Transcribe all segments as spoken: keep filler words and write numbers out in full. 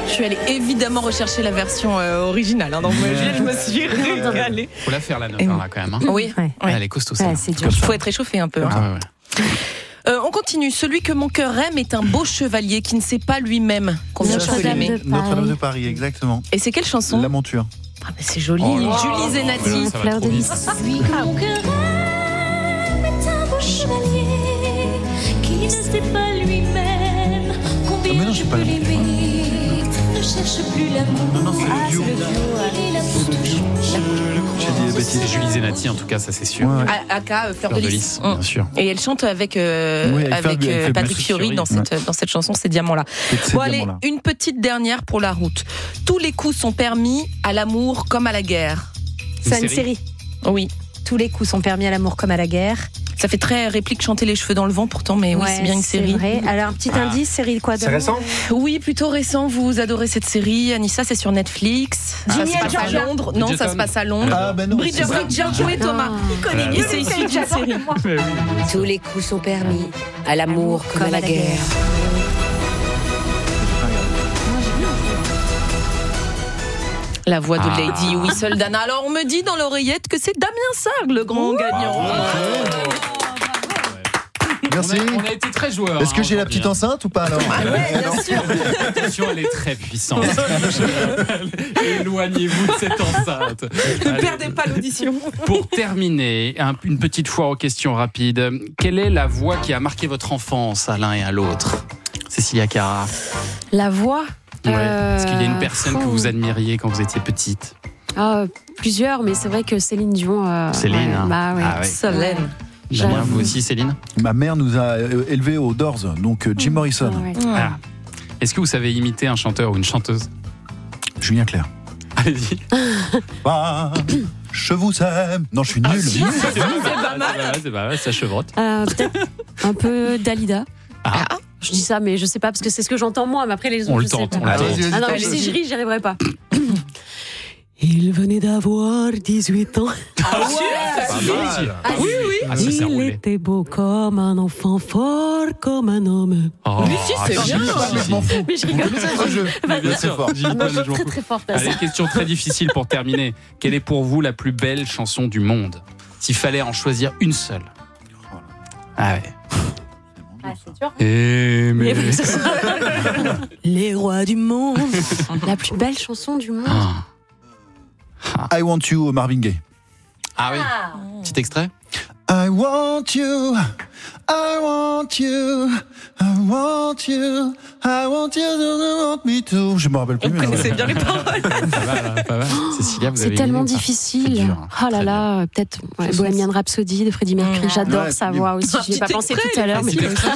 Je suis allée évidemment rechercher la version euh, originale. Hein, donc je me suis régalée. Faut la faire la note hein, là quand même. Hein. Oui, ouais. Ouais, elle est costaud. Ouais, c'est dur. Il faut être réchauffé un peu. Hein. Ah, ouais, ouais. Euh, on continue. Celui que mon cœur aime est un beau chevalier qui ne sait pas lui-même combien je peux l'aimer. Notre-Dame de Paris, exactement. Et c'est quelle chanson ? La monture. Ah bah c'est joli. Oh là, Julie Zenati. ça va trop vite. Celui que mon cœur aime est un beau chevalier qui ne sait pas lui-même combien Ah, mais non, je c'est pas peux la l'aimer. Ne cherche plus l'amour. Non, non, c'est Ah, le duo. c'est le duo. Il est là pour toujours. J'ai dit des bêtises. C'est Julie Zenati en tout cas, ça c'est sûr. Ouais, ouais. A- Aka, euh, Fleur de Lys. bien sûr. Et elle chante avec, euh, Oui, elle fait- avec elle euh, fait Patrick Patrick Fiori Fiori, dans cette, dans cette chanson, ces diamants-là. Ces Bon, allez, diamants-là. une petite dernière pour la route. Tous les coups sont permis à l'amour comme à la guerre. C'est une série. Oui. Tous les coups sont permis à l'amour comme à la guerre. Ça fait très réplique chanter les cheveux dans le vent pourtant, mais oui, Ouais, c'est bien une série. Vrai. Alors un petit Ah. indice, série quoi C'est d'amour récent ? Oui, plutôt récent. Vous adorez cette série. Anissa, c'est sur Netflix. Ça Ginny se and passe à Georgia. Londres. Non, ça Bridgerton. se passe à Londres. Ah, ben non. Bridget, c'est ça. Bridget, joué Thomas. Voilà. Et c'est issu d'une série. Tous les coups sont permis à l'amour comme à la guerre. La voix de Ah. Lady Whistle Dana. Alors on me dit dans l'oreillette que c'est Damien Sargue le grand gagnant. Merci. On a, on a été très joueurs. Est-ce que hein, j'ai la aujourd'hui, petite hein. enceinte ou pas alors? Bien sûr. Attention, elle est très puissante. Éloignez-vous de cette enceinte. Ne Allez. perdez pas l'audition. Pour terminer, un- une petite foire aux questions rapides. Quelle est la voix qui a marqué votre enfance à l'un et à l'autre? Cécilia Cara. La voix. Ouais. Euh, Est-ce qu'il y a une personne que fou. vous admiriez quand vous étiez petite? Ah, plusieurs, mais c'est vrai que Céline Dion. euh, Céline, ouais, hein. bah, ouais. Ah ouais. Solène. La mienne, J'avoue. vous aussi, Céline? Ma mère nous a euh, élevés aux Doors, donc euh, Jim Morrison, Ouais. Ah. Est-ce que vous savez imiter un chanteur ou une chanteuse? Julien Clerc. Allez-y. Ah, je vous aime. Non, je suis nul. C'est pas mal, c'est pas mal, ça chevrotte. Euh, peut-être un peu Dalida. Ah. Je dis ça, mais je sais pas, parce que c'est ce que j'entends moi, mais après les autres, On je le sais tente, pas. on le Allez, tente. vas-y, vas-y, Ah non, mais vas-y. si je ris, j'y arriverai pas. Il venait d'avoir dix-huit ans. Ah ouais, c'est pas mal. Ah, oui, oui. Ah, ça, ça Il roulait. était beau comme un enfant, fort comme un homme. Oh, Mais si, c'est ah, bien. si, Ah, mais si, je m'en si. fous. Mais je rigole. Ce jeu. Mais bien C'est sûr, fort. j'y Ah, pas, non, je je suis m'en très fous. très forte à Allez, ça. question très difficile pour terminer. Quelle est pour vous la plus belle chanson du monde? S'il fallait en choisir une seule. Ah ouais. Ah, c'est dur. Aimer. Mais c'est ça. Les rois du monde. La plus belle chanson du monde. Ah. I want you, Marvin Gaye. Ah oui. Petit extrait. I want you, I want you, I want you, I want you to want me to. Je me rappelle plus. Vous mais non. connaissez bien les paroles. Pas mal, hein, pas mal. Cécilia, vous C'est avez tellement aimé ou pas? difficile. C'est dur, hein. Oh là Très là, euh, peut-être ouais, Chanson. Bohemian Rhapsody de Freddie Mercury. Mmh. J'adore Ouais, sa mais- voix aussi. Un J'y ai petit pas pensé extrait, tout à l'heure, mais Petit extrait.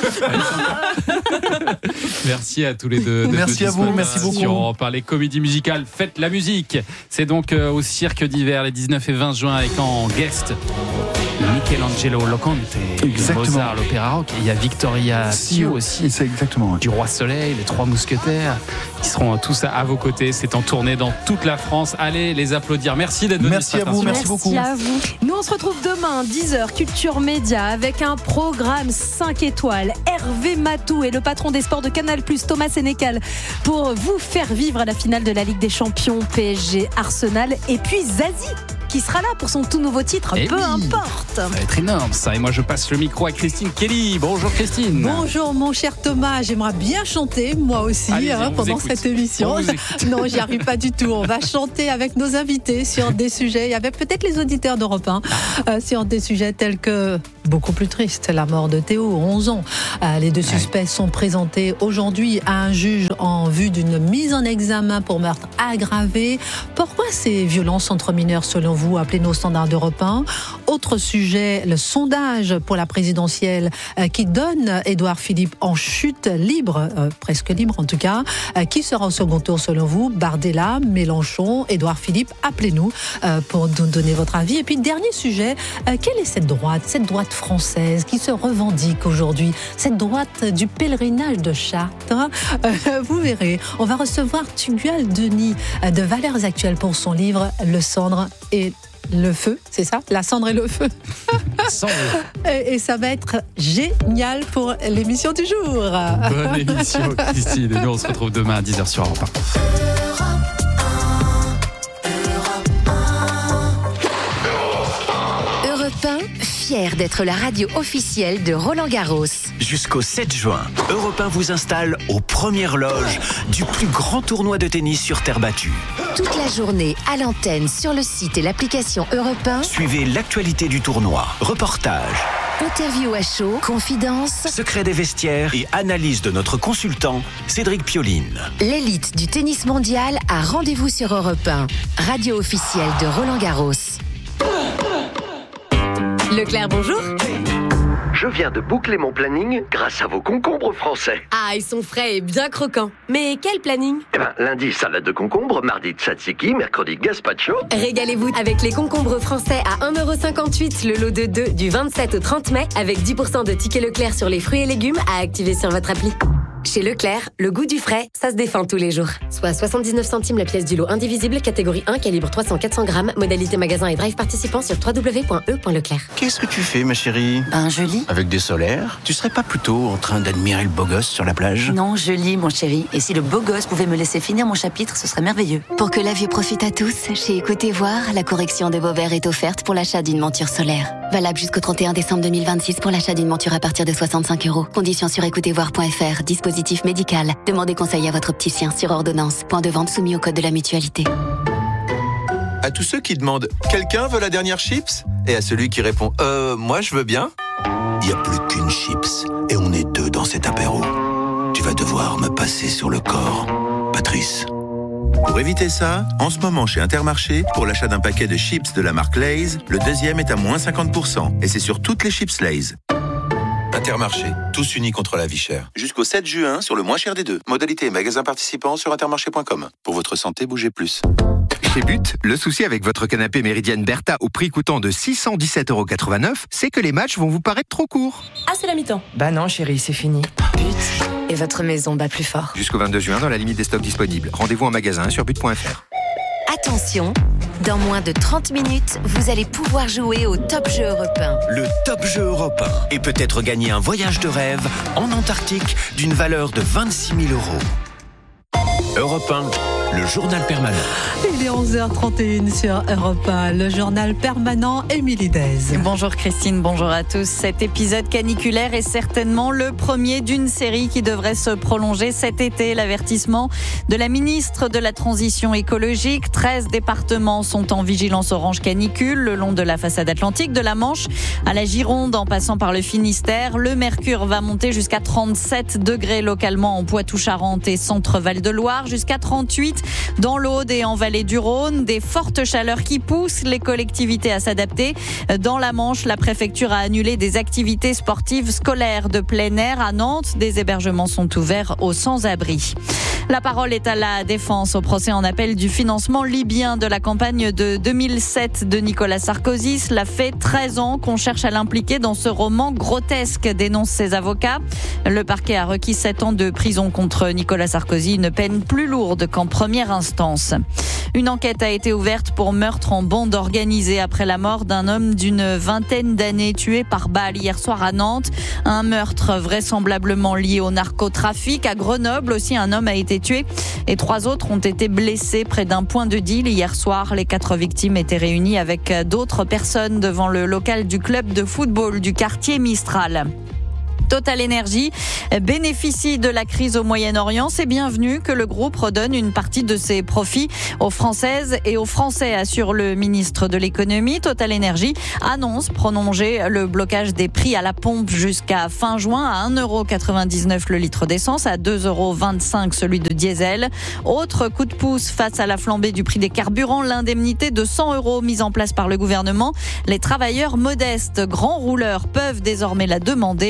Merci à tous les deux. d'être Merci venus à ce vous, matin merci beaucoup. Sur parler comédie musicale, faites la musique. C'est donc euh, au Cirque d'hiver les dix-neuf et vingt juin avec en guest Michelangelo Loconte, Exactement. Mozart, l'opéra rock. Et il y a Victoria Sio aussi. C'est exactement. ouais. Du Roi Soleil, les Trois Mousquetaires, qui seront tous à, à vos côtés. C'est en tournée dans toute la France. Allez les applaudir. Merci d'être venus. Merci ce à matin vous, sur merci beaucoup. à vous. Nous, on se retrouve demain, dix heures, Culture Média, avec un programme cinq étoiles. Hervé Matou et le patron des sports de Canal+, Thomas Sénécal, pour vous faire vivre à la finale de la Ligue des Champions, P S G Arsenal. Et puis Zazie, qui sera là pour son tout nouveau titre, Eh peu oui. importe. Ça va être énorme ça. Et moi je passe le micro à Christine Kelly. Bonjour Christine. Bonjour mon cher Thomas, j'aimerais bien chanter moi aussi Allez-y, hein, on vous pendant écoute. cette émission. On vous écoute. Non, j'y arrive pas du tout. On va chanter avec nos invités sur des sujets, il y avait peut-être les auditeurs d'Europe un, euh, sur des sujets tels que, beaucoup plus triste, la mort de Théo, onze ans. Euh, les deux suspects sont présentés aujourd'hui à un juge en vue d'une mise en examen pour meurtre aggravé. Pourquoi ces violences entre mineurs selon vous? Appelez-nous au standard d'Europe un. Autre sujet, le sondage pour la présidentielle euh, qui donne Édouard Philippe en chute libre, euh, presque libre en tout cas. Euh, qui sera au second tour selon vous? Bardella, Mélenchon, Édouard Philippe? Appelez-nous euh, pour nous donner votre avis. Et puis dernier sujet, euh, quelle est cette droite, cette droite française qui se revendique aujourd'hui, cette droite du pèlerinage de Chartres? Euh, Vous verrez, on va recevoir Tugdual Denis euh, de Valeurs Actuelles pour son livre Le Cendre et le feu, c'est ça? La cendre et le feu. Cendre. Et, et ça va être génial pour l'émission du jour. Bonne émission, Christine. Et nous, on se retrouve demain à dix heures sur Europe un. Europe un, fier d'être la radio officielle de Roland-Garros. Jusqu'au sept juin, Europe un vous installe aux premières loges du plus grand tournoi de tennis sur terre battue. Toute la journée à l'antenne, sur le site et l'application Europe un. Suivez l'actualité du tournoi, reportages, Interview à chaud, confidences, secrets des vestiaires et analyse de notre consultant, Cédric Pioline. L'élite du tennis mondial a rendez-vous sur Europe un, radio officielle de Roland-Garros. Leclerc, bonjour. Je viens de boucler mon planning grâce à vos concombres français. Ah, ils sont frais et bien croquants. Mais quel planning? Eh ben, lundi, salade de concombre, mardi, tzatziki, mercredi, gazpacho. Régalez-vous avec les concombres français à un euro cinquante-huit, le lot de deux du vingt-sept au trente mai, avec dix pour cent de tickets Leclerc sur les fruits et légumes à activer sur votre appli. Chez Leclerc, le goût du frais, ça se défend tous les jours. Soit soixante-dix-neuf centimes la pièce du lot indivisible, catégorie un, calibre trois cents à quatre cents grammes, modalité magasin et drive participant sur w w w point e point leclerc. Qu'est-ce que tu fais, ma chérie? Ben, je lis. Avec des solaires? Tu serais pas plutôt en train d'admirer le beau gosse sur la plage? Non, je lis, mon chéri. Et si le beau gosse pouvait me laisser finir mon chapitre, ce serait merveilleux. Pour que la vue profite à tous, chez Écoutez Voir, la correction de vos verres est offerte pour l'achat d'une monture solaire. Valable jusqu'au trente et un décembre deux mille vingt-six pour l'achat d'une monture à partir de soixante-cinq euros. Conditions sur écoutez voir point f r. Dispositif médical. Demandez conseil à votre opticien sur ordonnance. Point de vente soumis au code de la mutualité. À tous ceux qui demandent « Quelqu'un veut la dernière chips ?» et à celui qui répond « Euh, moi je veux bien ?» Il n'y a plus qu'une chips et on est deux dans cet apéro. Tu vas devoir me passer sur le corps, Patrice. Pour éviter ça, en ce moment chez Intermarché, pour l'achat d'un paquet de chips de la marque Lay's, le deuxième est à moins cinquante pour cent et c'est sur toutes les chips Lay's. Intermarché, tous unis contre la vie chère. Jusqu'au sept juin sur le moins cher des deux. Modalité et magasin participant sur intermarché point com. Pour votre santé, bougez plus. Chez But, le souci avec votre canapé Méridienne Bertha au prix coûtant de six cent dix-sept euros quatre-vingt-neuf, c'est que les matchs vont vous paraître trop courts. Ah, c'est la mi-temps. Bah non, chérie, c'est fini. But, et votre maison bat plus fort. Jusqu'au vingt-deux juin, dans la limite des stocks disponibles. Rendez-vous en magasin sur but point f r. Attention, dans moins de trente minutes, vous allez pouvoir jouer au Top Jeu Européen. Le Top Jeu Européen. Et peut-être gagner un voyage de rêve en Antarctique d'une valeur de vingt-six mille euros. Europe un, le journal permanent. Il est onze heures trente et une sur Europe un, le journal permanent, Émilie Dez. Bonjour Christine, bonjour à tous. Cet épisode caniculaire est certainement le premier d'une série qui devrait se prolonger cet été. L'avertissement de la ministre de la Transition écologique. treize départements sont en vigilance orange canicule le long de la façade atlantique, de la Manche à la Gironde en passant par le Finistère. Le mercure va monter jusqu'à trente-sept degrés localement en Poitou-Charentes et Centre-Val de Loire, jusqu'à trente-huit dans l'Aude et en vallée du Rhône. Des fortes chaleurs qui poussent les collectivités à s'adapter. Dans la Manche, la préfecture a annulé des activités sportives scolaires de plein air. À Nantes, des hébergements sont ouverts aux sans-abri. La parole est à la défense au procès en appel du financement libyen de la campagne de deux mille sept de Nicolas Sarkozy. Cela fait treize ans qu'on cherche à l'impliquer dans ce roman grotesque, dénoncent ses avocats. Le parquet a requis sept ans de prison contre Nicolas Sarkozy, une peine plus lourde qu'en première instance. Une enquête a été ouverte pour meurtre en bande organisée après la mort d'un homme d'une vingtaine d'années tué par balle hier soir à Nantes. Un meurtre vraisemblablement lié au narcotrafic. À Grenoble aussi, un homme a été tué et trois autres ont été blessés près d'un point de deal. Hier soir, les quatre victimes étaient réunies avec d'autres personnes devant le local du club de football du quartier Mistral. Total Energy bénéficie de la crise au Moyen-Orient. C'est bienvenu que le groupe redonne une partie de ses profits aux Françaises et aux Français, assure le ministre de l'économie. Total Energy annonce prolonger le blocage des prix à la pompe jusqu'à fin juin à un euro quatre-vingt-dix-neuf le litre d'essence, à deux euros vingt-cinq celui de diesel. Autre coup de pouce face à la flambée du prix des carburants, l'indemnité de cent euros mise en place par le gouvernement. Les travailleurs modestes, grands rouleurs peuvent désormais la demander. Le formulaire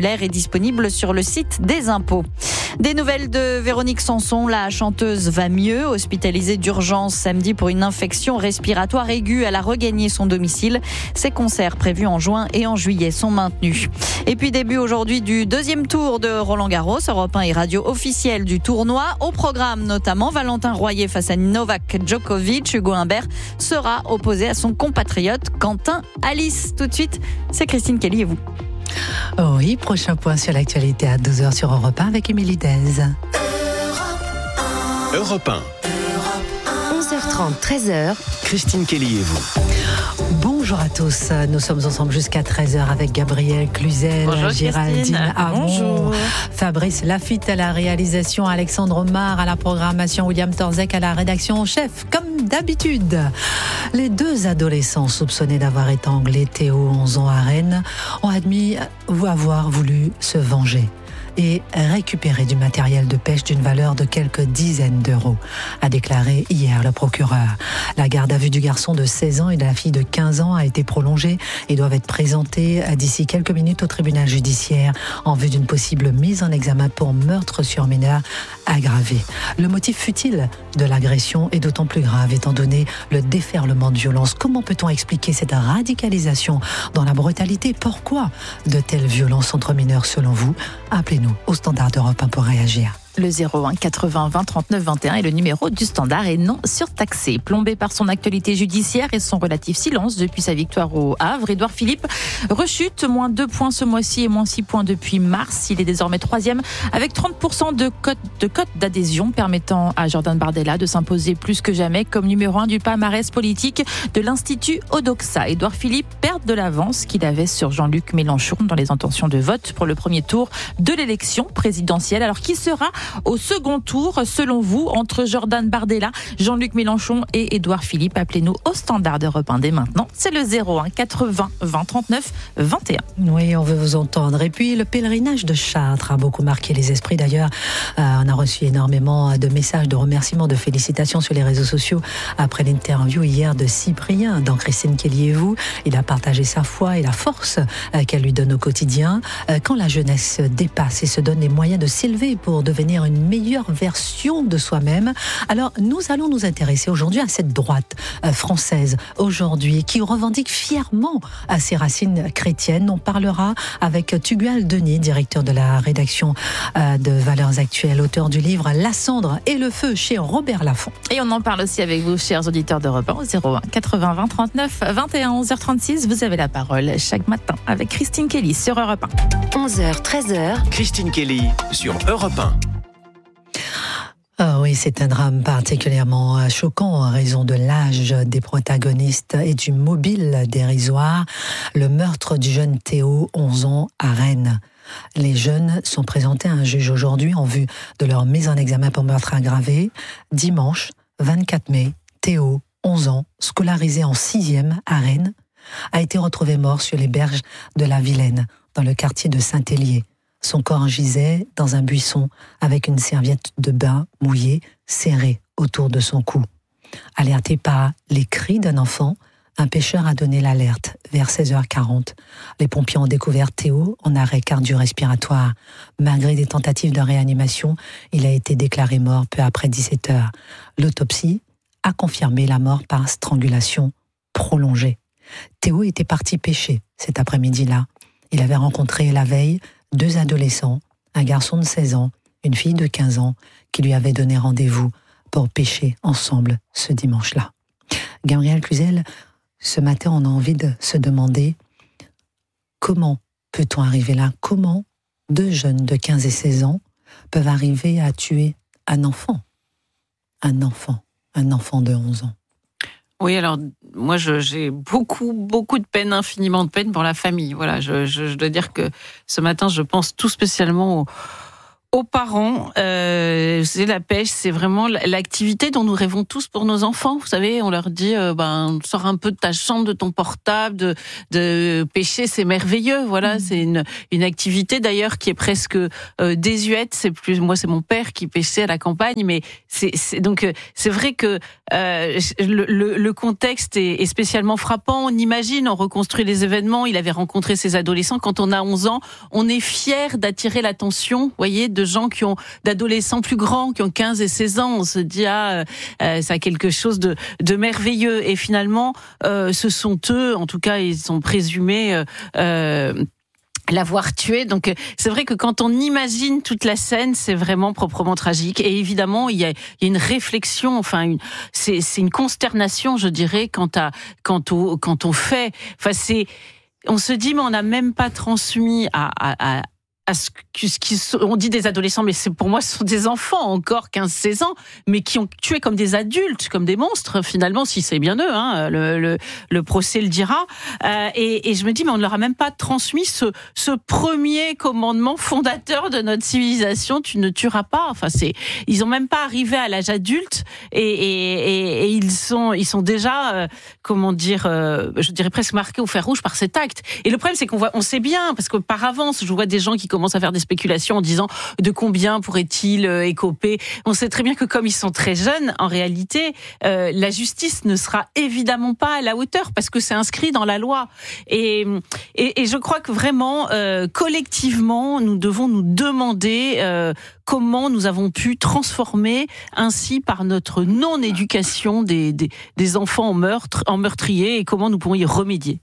formulaire est disponible sur le site des impôts. Des nouvelles de Véronique Sanson, la chanteuse va mieux, hospitalisée d'urgence samedi pour une infection respiratoire aiguë. Elle a regagné son domicile. Ses concerts prévus en juin et en juillet sont maintenus. Et puis début aujourd'hui du deuxième tour de Roland-Garros, Europe un et radio officielle du tournoi. Au programme notamment Valentin Royer face à Novak Djokovic. Hugo Humbert sera opposé à son compatriote Quentin Alice. Tout de suite, c'est Christine Kelly et vous. Oh oui, prochain point sur l'actualité à douze heures sur Europe un avec Émilie Dez. Europe un. onze heures trente, treize heures. Christine Kelly et vous. Bonjour à tous, nous sommes ensemble jusqu'à treize heures avec Gabriel Cluzel, Bonjour, Géraldine Hamon, Bonjour. Fabrice Lafitte à la réalisation, Alexandre Omar à la programmation, William Torzek à la rédaction en chef, comme d'habitude. Les deux adolescents soupçonnés d'avoir étranglé Théo, onze ans, à Rennes, ont admis avoir voulu se venger et récupérer du matériel de pêche d'une valeur de quelques dizaines d'euros, a déclaré hier le procureur. La garde à vue du garçon de seize ans et de la fille de quinze ans a été prolongée et doivent être présentés d'ici quelques minutes au tribunal judiciaire en vue d'une possible mise en examen pour meurtre sur mineur aggravé. Le motif futile de l'agression est d'autant plus grave étant donné le déferlement de violence. Comment peut-on expliquer cette radicalisation dans la brutalité ? Pourquoi de telles violences entre mineurs selon vous ? Appelez-nous au standard d'Europe un pour réagir. Le zéro un quatre-vingts vingt trente-neuf vingt et un est le numéro du standard et non surtaxé. Plombé par son actualité judiciaire et son relatif silence depuis sa victoire au Havre, Édouard Philippe rechute, moins deux points ce mois-ci et moins six points depuis mars. Il est désormais troisième avec trente pour cent de cote de cote d'adhésion, permettant à Jordan Bardella de s'imposer plus que jamais comme numéro un du palmarès politique de l'Institut Odoxa. Édouard Philippe perd de l'avance qu'il avait sur Jean-Luc Mélenchon dans les intentions de vote pour le premier tour de l'élection présidentielle. Alors qui sera au second tour, selon vous, entre Jordan Bardella, Jean-Luc Mélenchon et Édouard Philippe? Appelez-nous au standard d'Europe un dès maintenant. C'est le zéro un quatre-vingts vingt trente-neuf vingt et un. Oui, on veut vous entendre. Et puis, le pèlerinage de Chartres a beaucoup marqué les esprits. D'ailleurs, euh, on a reçu énormément de messages de remerciements, de félicitations sur les réseaux sociaux après l'interview hier de Cyprien dans Christine Kelly et vous. Il a partagé sa foi et la force euh, qu'elle lui donne au quotidien. Euh, quand la jeunesse dépasse et se donne les moyens de s'élever pour devenir une meilleure version de soi-même. Alors, nous allons nous intéresser aujourd'hui à cette droite euh, française, aujourd'hui, qui revendique fièrement à ses racines chrétiennes. On parlera avec Tugdual Denis, directeur de la rédaction euh, de Valeurs Actuelles, auteur du livre La cendre et le feu chez Robert Laffont. Et on en parle aussi avec vous, chers auditeurs d'Europe un, au zéro un quatre-vingts vingt trente-neuf vingt et un, onze heures trente-six. Vous avez la parole chaque matin avec Christine Kelly sur Europe un. onze heures, treize heures. Christine Kelly sur Europe un. Ah oui, c'est un drame particulièrement choquant en raison de l'âge des protagonistes et du mobile dérisoire. Le meurtre du jeune Théo, onze ans, à Rennes. Les jeunes sont présentés à un juge aujourd'hui en vue de leur mise en examen pour meurtre aggravé. Dimanche vingt-quatre mai, Théo, onze ans, scolarisé en sixième à Rennes, a été retrouvé mort sur les berges de la Vilaine, dans le quartier de Saint-Hélier. Son corps gisait dans un buisson avec une serviette de bain mouillée serrée autour de son cou. Alerté par les cris d'un enfant, un pêcheur a donné l'alerte vers seize heures quarante. Les pompiers ont découvert Théo en arrêt cardio-respiratoire. Malgré des tentatives de réanimation, il a été déclaré mort peu après dix-sept heures. L'autopsie a confirmé la mort par strangulation prolongée. Théo était parti pêcher cet après-midi-là. Il avait rencontré la veille deux adolescents, un garçon de seize ans, une fille de quinze ans, qui lui avaient donné rendez-vous pour pêcher ensemble ce dimanche-là. Gabriel Cluzel, ce matin, on a envie de se demander comment peut-on arriver là ? Comment deux jeunes de quinze et seize ans peuvent arriver à tuer un enfant ? Un enfant, un enfant de onze ans. Oui, alors moi je, j'ai beaucoup, beaucoup de peine, infiniment de peine pour la famille. Voilà, je, je, je dois dire que ce matin, je pense tout spécialement aux, aux parents, euh, c'est la pêche, c'est vraiment l'activité dont nous rêvons tous pour nos enfants. Vous savez, on leur dit, euh, ben, sors un peu de ta chambre, de ton portable, de, de pêcher, c'est merveilleux. Voilà, mmh. c'est une, une activité d'ailleurs qui est presque euh, désuète. C'est plus, moi, c'est mon père qui pêchait à la campagne, mais c'est, c'est donc euh, c'est vrai que euh, le, le, le contexte est, est spécialement frappant. On imagine, on reconstruit les événements. Il avait rencontré ses adolescents. Quand on a onze ans, on est fier d'attirer l'attention, vous voyez, de gens qui ont, d'adolescents plus grands, qui ont quinze et seize ans. On se dit, ah, euh, ça a quelque chose de, de merveilleux. Et finalement, euh, ce sont eux, en tout cas, ils sont présumés, euh, euh, l'avoir tué. Donc c'est vrai que quand on imagine toute la scène, c'est vraiment proprement tragique. Et évidemment, il y a, il y a une réflexion, enfin, une, c'est, c'est une consternation, je dirais, quant à, quant au, quant au fait. Enfin, c'est, on se dit, mais on n'a même pas transmis à, à, à à ce qu'on dit des adolescents, mais c'est, pour moi, ce sont des enfants, encore quinze seize ans, mais qui ont tué comme des adultes, comme des monstres, finalement, si c'est bien eux, hein, le, le, le procès le dira. Euh, et, et je me dis, mais on ne leur a même pas transmis ce, ce premier commandement fondateur de notre civilisation, tu ne tueras pas. Enfin, c'est, ils n'ont même pas arrivé à l'âge adulte, et, et, et, et ils sont, ils sont déjà, euh, comment dire, euh, je dirais presque marqués au fer rouge par cet acte. Et le problème, c'est qu'on voit, on sait bien, parce que par avance, je vois des gens qui commence à faire des spéculations en disant de combien pourrait-il euh, écoper. On sait très bien que comme ils sont très jeunes, en réalité, euh, la justice ne sera évidemment pas à la hauteur parce que c'est inscrit dans la loi. Et, et, et je crois que vraiment, euh, collectivement, nous devons nous demander euh, comment nous avons pu transformer ainsi par notre non-éducation des, des, des enfants en meurtre, en meurtriers, et comment nous pouvons y remédier.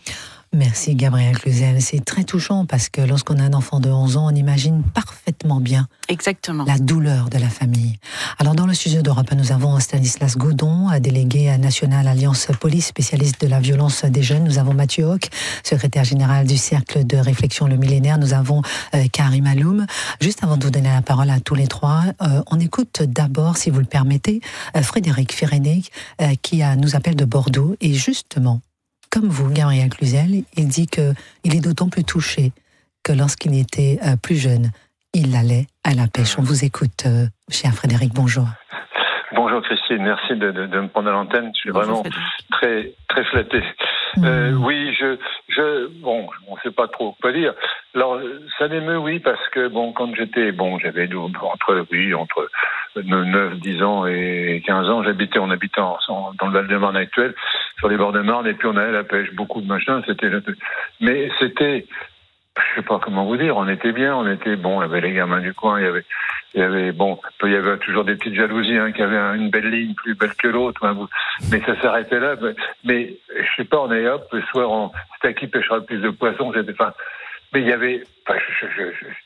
Merci Gabrielle Cluzel, c'est très touchant parce que lorsqu'on a un enfant de onze ans, on imagine parfaitement bien Exactement. la douleur de la famille. Alors dans le studio d'Europe, nous avons Stanislas Godon, délégué national Alliance Police, spécialiste de la violence des jeunes. Nous avons Mathieu Hoc, secrétaire général du Cercle de Réflexion Le Millénaire. Nous avons euh, Karim Aloum. Juste avant de vous donner la parole à tous les trois, euh, on écoute d'abord, si vous le permettez, euh, Frédéric Férénic, euh, qui a, nous appelle de Bordeaux, et justement, comme vous, Gabrielle Cluzel, il dit qu'il est d'autant plus touché que lorsqu'il était euh, plus jeune, il allait à la pêche. On vous écoute, euh, cher Frédéric, bonjour. Bonjour Christine, merci de, de, de me prendre à l'antenne, je suis bonjour, vraiment très, très flatté. Mmh. Euh, oui, je, je, bon, on ne sait pas trop quoi dire. Alors, ça m'émeut, oui, parce que, bon, quand j'étais, bon, j'avais entre, oui, entre neuf, dix ans et quinze ans, j'habitais, on habitait en, dans le Val-de-Marne actuel, sur les bords de Marne, et puis on allait à la pêche, beaucoup de machins, c'était, mais c'était, je sais pas comment vous dire, on était bien, on était, bon, il y avait les gamins du coin, il y avait, il y avait, bon, il y avait toujours des petites jalousies, hein, qui avaient une belle ligne plus belle que l'autre, hein, mais ça s'arrêtait là, mais, mais je sais pas, on est hop, le soir, on, c'était à qui pêchera le plus de poissons, j'étais, enfin, mais il y avait, enfin, je, je,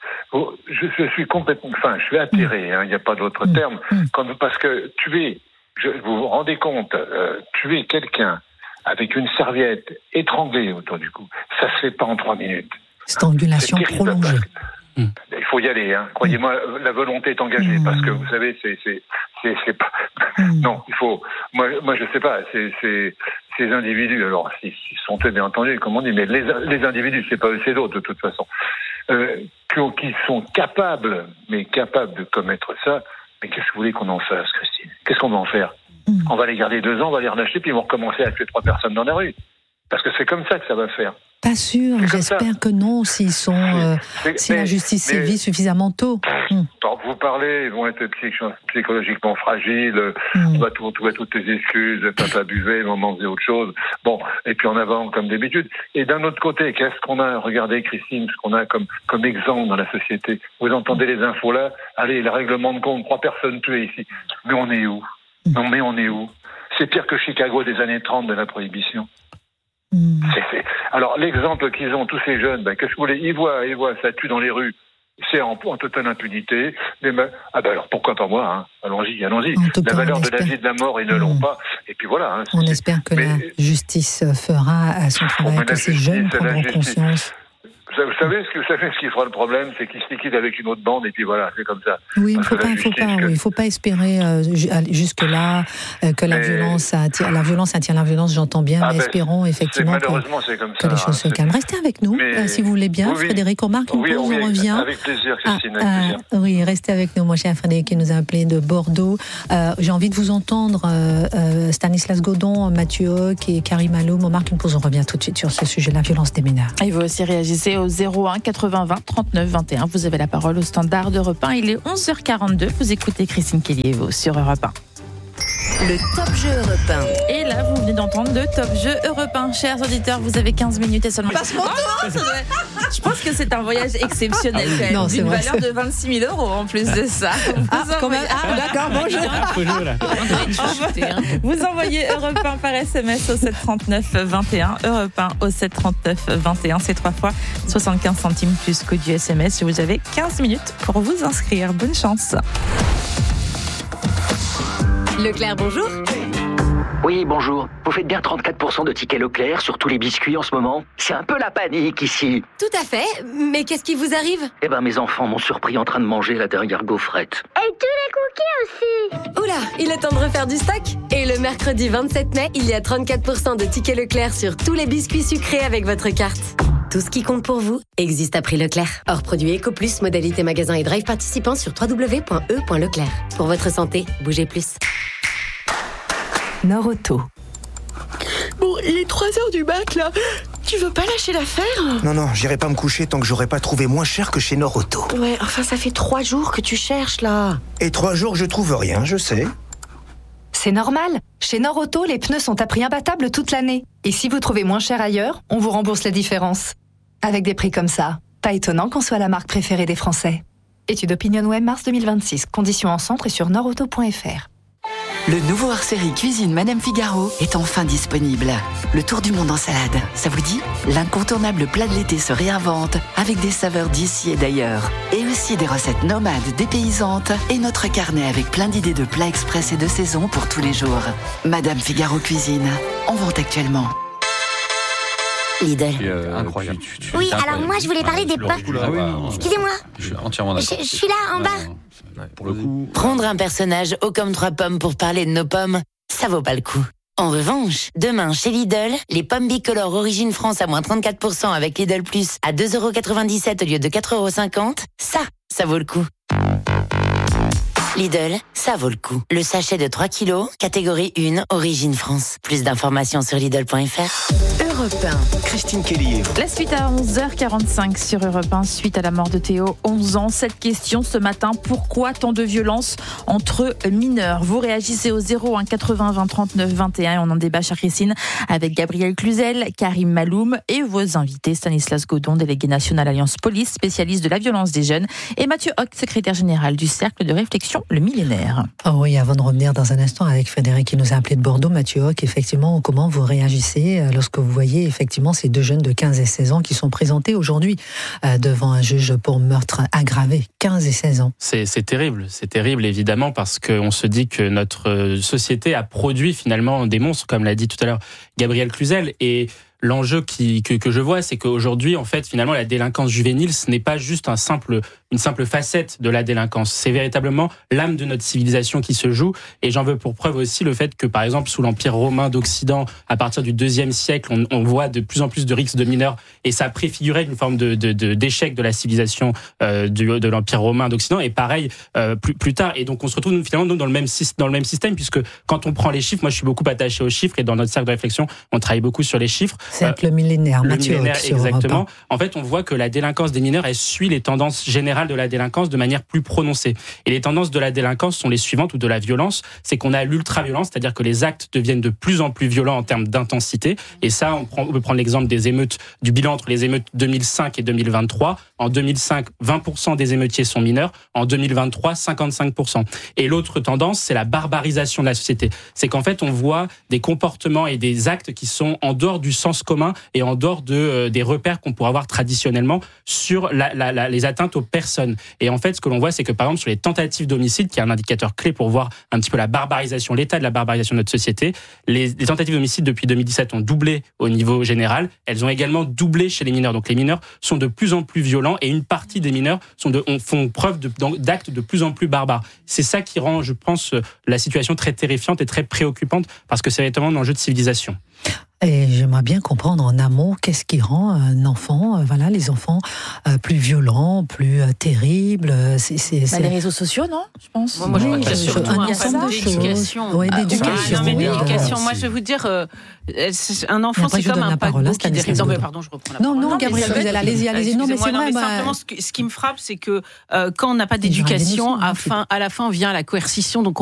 je, je, je suis complètement, enfin, je suis atterré, hein, il n'y a pas d'autre terme, quand, parce que tuer, je, vous vous rendez compte, euh, tuer quelqu'un avec une serviette étranglée autour du cou, ça se fait pas en trois minutes. Strangulation prolongée. Mmh. Il faut y aller, hein. Croyez-moi, la volonté est engagée, mmh. parce que vous savez, c'est, c'est, c'est, c'est pas. Mmh. Non, il faut. Moi, moi, je sais pas. C'est, c'est, ces individus. Alors, ils sont eux, bien entendu, comme on dit, mais les, les individus, c'est pas eux, c'est d'autres, de toute façon, euh, qui sont capables, mais capables de commettre ça. Mais qu'est-ce que vous voulez qu'on en fasse, Christine? Qu'est-ce qu'on va en faire? mmh. On va les garder deux ans, on va les relâcher, puis ils vont recommencer à tuer trois personnes dans la rue. Parce que c'est comme ça que ça va faire. Pas sûr, j'espère ça. que non, s'ils sont, euh, mais, si mais, la justice mais, sévit suffisamment tôt. Hum. Vous parlez, ils vont être psychologiquement fragiles, hum. on va tout, trouver toutes les excuses, papa buvait, maman faisait autre chose, bon, et puis en avant comme d'habitude. Et d'un autre côté, qu'est-ce qu'on a, regardez Christine, ce qu'on a comme, comme exemple dans la société. Vous entendez les infos là, allez, le règlement de compte, trois personnes tuées ici. Mais on est où? hum. Non mais on est où? C'est pire que Chicago des années trente de la prohibition. C'est, c'est... Alors, l'exemple qu'ils ont, tous ces jeunes, ben, qu'est-ce que vous voulez? Ils voient, ils voient, ça tue dans les rues. C'est en, en totale impunité. Mais, ben, ah ben alors, pourquoi pas moi, hein? Allons-y, allons-y. La cas, valeur de la vie et de la mort, ils ne l'ont mmh. pas. Et puis voilà. Hein, on espère que mais... la justice fera son travail, oh, que ces jeustice, jeunes prendront conscience. Vous savez ce que vous savez ce qui fera le problème, c'est qu'il se liquide avec une autre bande et puis voilà, c'est comme ça. Oui, il ne faut pas, faut pas, que... oui, faut pas espérer euh, jusque là euh, que la mais... violence attire la violence attire la violence. J'entends bien, ah mais ben, espérons effectivement malheureusement, que, c'est comme que ça, les choses se calment. Restez avec nous, mais... euh, si vous voulez bien, oui, Frédéric. On marque une oui, pause, oui, on revient. Avec plaisir, Christine. Ah, avec plaisir. Euh, oui, restez avec nous, mon cher Frédéric, qui nous a appelé de Bordeaux. Euh, j'ai envie de vous entendre, euh, euh, Stanislas Godon, Mathieu Hoc et Karim Maloum. On marque une pause, on revient tout de suite sur ce sujet, la violence des mineurs. Et vous aussi réagissez au zéro un quatre-vingts vingt trente-neuf vingt et un. Vous avez la parole au standard d'Europe un. Il est onze heures quarante-deux. Vous écoutez Christine Kelly-Evo sur Europe un. Le Top Jeu Europe un. Et là, vous venez d'entendre le Top Jeu Europe un. Chers auditeurs, vous avez quinze minutes et seulement... Passe mon tour. Je pense que c'est un voyage exceptionnel quand même. Non, d'une vrai, valeur c'est... de vingt-six mille euros en plus de ça. Vous ah, quand même. Ah, d'accord, bonjour. Vous envoyez Europe un par S M S au sept trente-neuf vingt et un. Europe un au sept trente-neuf vingt et un. C'est trois fois soixante-quinze centimes plus code du S M S. Vous avez quinze minutes pour vous inscrire. Bonne chance. Leclerc, bonjour. Oui, bonjour. Vous faites bien trente-quatre pour cent de tickets Leclerc sur tous les biscuits en ce moment? C'est un peu la panique ici. Tout à fait. Mais qu'est-ce qui vous arrive? Eh ben, mes enfants m'ont surpris en train de manger la dernière gaufrette. Et tous les cookies aussi. Oula, il est temps de refaire du stock. Et le mercredi vingt-sept mai, il y a trente-quatre pour cent de tickets Leclerc sur tous les biscuits sucrés avec votre carte. Tout ce qui compte pour vous existe à prix Leclerc. Hors produit Eco Plus, modalité magasin et drive participants sur w w w point e point leclerc. Pour votre santé, bougez plus. Norauto. Bon, il est trois heures du bac, là. Tu veux pas lâcher l'affaire? Non, non, j'irai pas me coucher tant que j'aurai pas trouvé moins cher que chez Norauto. Ouais, enfin, ça fait trois jours que tu cherches, là. Et trois jours, je trouve rien, je sais. C'est normal. Chez Norauto, les pneus sont à prix imbattable toute l'année. Et si vous trouvez moins cher ailleurs, on vous rembourse la différence. Avec des prix comme ça, pas étonnant qu'on soit la marque préférée des Français. Étude OpinionWay mars deux mille vingt-six. Conditions en centre et sur norauto point f r. Le nouveau hors-série Cuisine Madame Figaro est enfin disponible. Le tour du monde en salade, ça vous dit? L'incontournable plat de l'été se réinvente avec des saveurs d'ici et d'ailleurs. Et aussi des recettes nomades, dépaysantes et notre carnet avec plein d'idées de plats express et de saison pour tous les jours. Madame Figaro Cuisine, en vente actuellement. Lidl. Euh, incroyable. Tu, tu, tu, oui, alors moi je voulais parler des pains. Ah oui, excusez-moi. Je suis entièrement d'accord. Je, je suis là en bas. Ouais, pour le coup. Prendre un personnage haut comme trois pommes pour parler de nos pommes, ça vaut pas le coup. En revanche, demain chez Lidl, les pommes bicolores Origine France à moins trente-quatre pour cent avec Lidl Plus à deux euros quatre-vingt-dix-sept au lieu de quatre euros cinquante, ça, ça vaut le coup. Lidl, ça vaut le coup. Le sachet de trois kilos, catégorie un, Origine France. Plus d'informations sur Lidl point f r. Europe un, Christine Kelly. La suite à onze heures quarante-cinq sur Europe un, suite à la mort de Théo, onze ans. Cette question ce matin, pourquoi tant de violence entre mineurs? Vous réagissez au zéro un quatre-vingts vingt trente-neuf vingt et un et on en débat, chère Christine, avec Gabriel Cluzel, Karim Maloum et vos invités, Stanislas Godon, délégué national Alliance Police, spécialiste de la violence des jeunes, et Mathieu Hoc, secrétaire général du Cercle de réflexion Le Millénaire. Oh oui, avant de revenir dans un instant avec Frédéric qui nous a appelé de Bordeaux, Mathieu Hoc, effectivement, comment vous réagissez lorsque vous voyez effectivement ces deux jeunes de quinze et seize ans qui sont présentés aujourd'hui euh, devant un juge pour meurtre aggravé, quinze et seize ans. C'est, c'est terrible, c'est terrible évidemment parce qu'on se dit que notre société a produit finalement des monstres, comme l'a dit tout à l'heure Gabriel Cluzel, et l'enjeu qui, que, que je vois, c'est qu'aujourd'hui, en fait, finalement, la délinquance juvénile, ce n'est pas juste un simple, une simple facette de la délinquance. C'est véritablement l'âme de notre civilisation qui se joue. Et j'en veux pour preuve aussi le fait que, par exemple, sous l'Empire romain d'Occident, à partir du deuxième siècle, on, on voit de plus en plus de rixes de mineurs. Et ça préfigurait une forme de, de, de, d'échec de la civilisation euh, du, de l'Empire romain d'Occident. Et pareil, euh, plus, plus tard. Et donc, on se retrouve finalement dans le même, dans le même système, puisque quand on prend les chiffres, moi, je suis beaucoup attaché aux chiffres. Et dans notre cercle de réflexion, on travaille beaucoup sur les chiffres. C'est euh, le millénaire, le Mathieu millénaire, Hoc, exactement. En fait, on voit que la délinquance des mineurs, elle suit les tendances générales de la délinquance de manière plus prononcée. Et les tendances de la délinquance sont les suivantes, ou de la violence, c'est qu'on a l'ultra-violence, c'est-à-dire que les actes deviennent de plus en plus violents en termes d'intensité. Et ça, on, prend, on peut prendre l'exemple des émeutes, du bilan entre les émeutes deux mille cinq et deux mille vingt-trois. En deux mille cinq, vingt pour cent des émeutiers sont mineurs. En deux mille vingt-trois, cinquante-cinq pour cent. Et l'autre tendance, c'est la barbarisation de la société. C'est qu'en fait, on voit des comportements et des actes qui sont en dehors du sens sens commun et en dehors de, euh, des repères qu'on pourrait avoir traditionnellement sur la, la, la, les atteintes aux personnes. Et en fait, ce que l'on voit, c'est que par exemple, sur les tentatives d'homicide, qui est un indicateur clé pour voir un petit peu la barbarisation, l'état de la barbarisation de notre société, les, les tentatives d'homicide depuis deux mille dix-sept ont doublé au niveau général. Elles ont également doublé chez les mineurs. Donc les mineurs sont de plus en plus violents et une partie des mineurs sont de, on, font preuve de, d'actes de plus en plus barbares. C'est ça qui rend, je pense, la situation très terrifiante et très préoccupante parce que c'est véritablement un enjeu de civilisation. Et j'aimerais bien comprendre en amont qu'est-ce qui rend un enfant, euh, voilà, les enfants euh, plus violents, plus euh, terribles. C'est, c'est, bah, c'est... les réseaux sociaux, non je pense. Moi, moi je oui, crois qu'il y a je, surtout un un ensemble de d'éducation. choses. Oui, d'éducation. Ah, non, mais oui, d'éducation. euh, Moi, je vais vous dire, euh, un enfant, après, c'est comme un paquebot qui dérive. Non, mais pardon, je reprends la parole. Non, non, Gabriel, mais Cluzel, allez-y, allez-y. Non, mais c'est vrai. Mais bah... simplement, ce, que, ce qui me frappe, c'est que euh, quand on n'a pas d'éducation, à, fin, à la fin, vient la coercition. Donc,